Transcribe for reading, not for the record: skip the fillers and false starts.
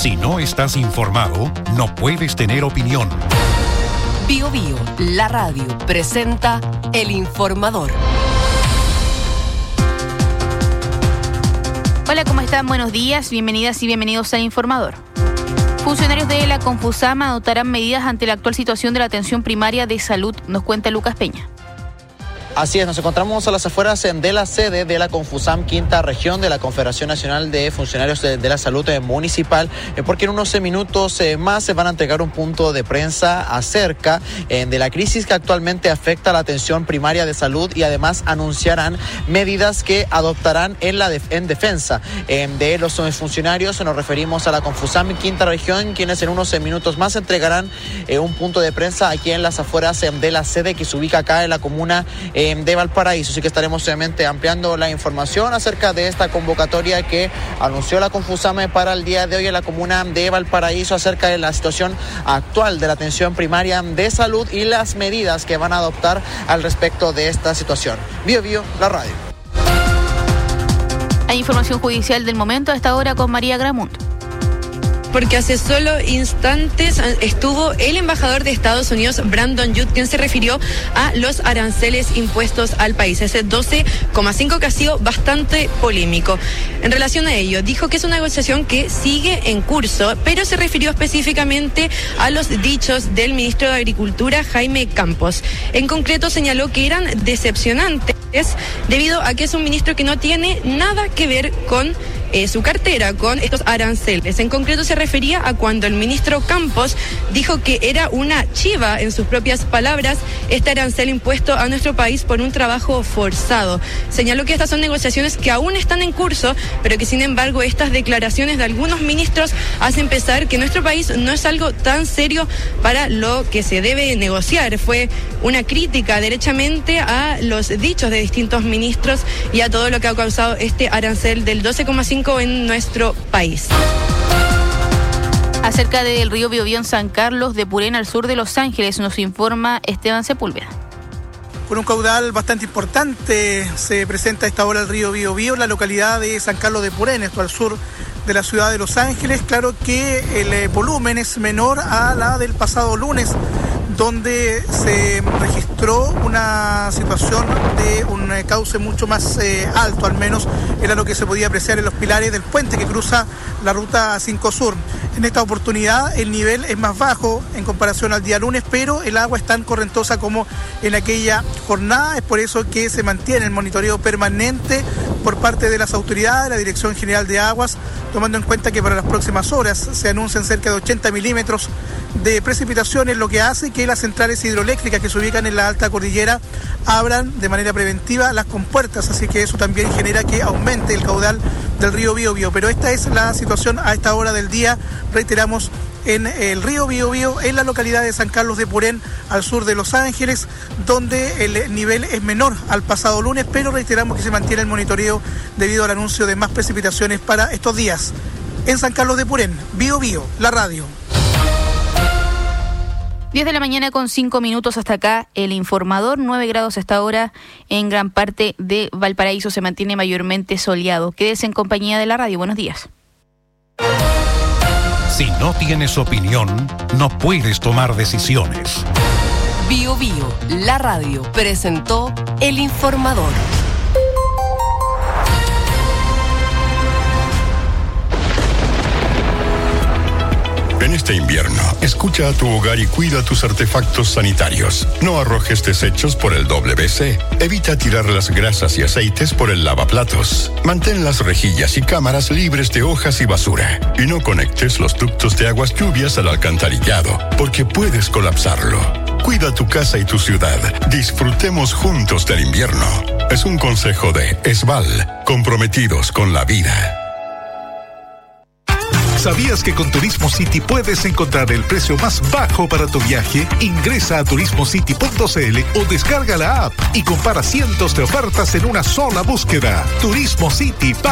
Si no estás informado, no puedes tener opinión. Bio Bio, la radio, presenta El Informador. Hola, ¿cómo están? Buenos días, bienvenidas y bienvenidos al Informador. Funcionarios de la Confusam adoptarán medidas ante la actual situación de la atención primaria de salud, nos cuenta Lucas Peña. Así es, nos encontramos a las afueras de la sede de la Confusam Quinta Región de la Confederación Nacional de Funcionarios de la Salud Municipal, porque en unos minutos más se van a entregar un punto de prensa acerca de la crisis que actualmente afecta a la atención primaria de salud y además anunciarán medidas que adoptarán en defensa de los funcionarios. Nos referimos a la Confusam Quinta Región, quienes en unos minutos más entregarán un punto de prensa aquí en las afueras de la sede que se ubica acá en la comuna de Valparaíso. Así que estaremos obviamente ampliando la información acerca de esta convocatoria que anunció la Confusam para el día de hoy en la comuna de Valparaíso acerca de la situación actual de la atención primaria de salud y las medidas que van a adoptar al respecto de esta situación. Bio Bio, la radio. Hay información judicial del momento a esta hora con María Gramunt. Porque hace solo instantes estuvo el embajador de Estados Unidos, Brandon Judd, quien se refirió a los aranceles impuestos al país, ese 12,5 que ha sido bastante polémico. En relación a ello, dijo que es una negociación que sigue en curso, pero se refirió específicamente a los dichos del ministro de Agricultura, Jaime Campos. En concreto, señaló que eran decepcionantes debido a que es un ministro que no tiene nada que ver con su cartera, con estos aranceles. En concreto se refería a cuando el ministro Campos dijo que era una chiva, en sus propias palabras, este arancel impuesto a nuestro país por un trabajo forzado. Señaló que estas son negociaciones que aún están en curso, pero que sin embargo estas declaraciones de algunos ministros hacen pensar que nuestro país no es algo tan serio para lo que se debe negociar. Fue una crítica derechamente a los dichos de distintos ministros y a todo lo que ha causado este arancel del 12,5 en nuestro país. Acerca del río Biobío en San Carlos de Purén, al sur de Los Ángeles, nos informa Esteban Sepúlveda. Con un caudal bastante importante se presenta a esta hora el río Biobío en la localidad de San Carlos de Purén, esto al sur de la ciudad de Los Ángeles. Claro que el volumen es menor a la del pasado lunes, donde se registró una situación de un cauce mucho más alto, al menos era lo que se podía apreciar en los pilares del puente que cruza la ruta 5 Sur. En esta oportunidad el nivel es más bajo en comparación al día lunes, pero el agua es tan correntosa como en aquella jornada. Es por eso que se mantiene el monitoreo permanente por parte de las autoridades, la Dirección General de Aguas, tomando en cuenta que para las próximas horas se anuncian cerca de 80 milímetros de precipitaciones, lo que hace que las centrales hidroeléctricas que se ubican en la alta cordillera abran de manera preventiva las compuertas, así que eso también genera que aumente el caudal del río Biobío. Pero esta es la situación a esta hora del día, reiteramos, en el río Biobío, en la localidad de San Carlos de Purén, al sur de Los Ángeles, donde el nivel es menor al pasado lunes, pero reiteramos que se mantiene el monitoreo debido al anuncio de más precipitaciones para estos días. En San Carlos de Purén, Biobío, la radio. 10 de la mañana con 5 minutos hasta acá, el Informador, 9 grados hasta ahora, en gran parte de Valparaíso se mantiene mayormente soleado. Quédese en compañía de la radio, buenos días. Si no tienes opinión, no puedes tomar decisiones. Bio Bio, la radio, presentó El Informador. En este invierno, escucha a tu hogar y cuida tus artefactos sanitarios. No arrojes desechos por el WC. Evita tirar las grasas y aceites por el lavaplatos. Mantén las rejillas y cámaras libres de hojas y basura. Y no conectes los ductos de aguas lluvias al alcantarillado, porque puedes colapsarlo. Cuida tu casa y tu ciudad. Disfrutemos juntos del invierno. Es un consejo de Esval, comprometidos con la vida. ¿Sabías que con Turismo City puedes encontrar el precio más bajo para tu viaje? Ingresa a turismocity.cl o descarga la app y compara cientos de ofertas en una sola búsqueda. Turismo City.